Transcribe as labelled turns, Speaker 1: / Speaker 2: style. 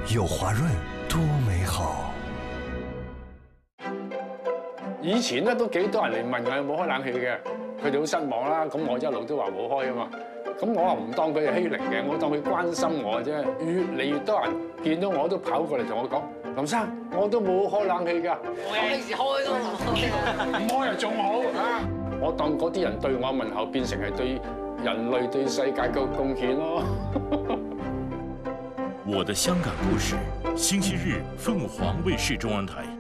Speaker 1: 有华润多美好。
Speaker 2: 以前咧都幾多人嚟問我有冇開冷氣嘅，佢哋好失望啦。咁我一路都話冇開啊嘛。咁我話唔當佢係欺凌嘅，我當佢關心我啫。越嚟越多人見到我都跑過嚟同我講：林生，我都冇開冷氣㗎。
Speaker 3: 我幾時開都
Speaker 2: 唔開又仲好啊！我當嗰啲人對我問候，變成係對人類對世界嘅貢獻咯。
Speaker 4: 我的香港故事，星期日凤凰卫視中文台。